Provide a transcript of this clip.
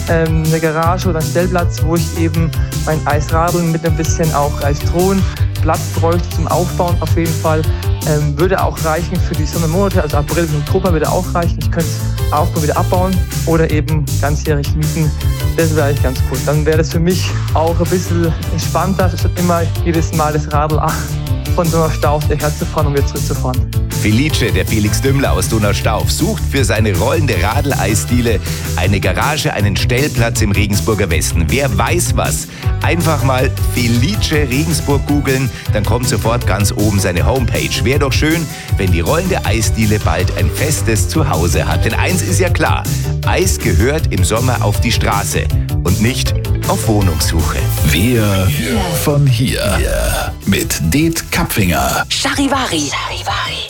eine Garage oder einen Stellplatz, wo ich eben mein Eisradl mit ein bisschen auch Eisthron Platz bräuchte zum Aufbauen auf jeden Fall. Würde auch reichen für die Sommermonate, also April und Oktober würde auch reichen. Ich könnte es aufbauen, wieder abbauen oder eben ganzjährig mieten. Das wäre eigentlich ganz cool. Dann wäre das für mich auch ein bisschen entspannter, statt immer jedes Mal das Radl von Donaustauf herzufahren und wieder zurückzufahren. Felice, der Felix Dümmler aus Donaustauf, sucht für seine rollende Radl-Eisdiele eine Garage, einen Stellplatz im Regensburger Westen. Wer weiß was? Einfach mal Felice Regensburg googeln, dann kommt sofort ganz oben seine Homepage. Wäre doch schön, wenn die rollende Eisdiele bald ein festes Zuhause hat. Denn eins ist ja klar, Eis gehört im Sommer auf die Straße und nicht auf Wohnungssuche. Wir von hier. Mit Det Kapfinger. Charivari.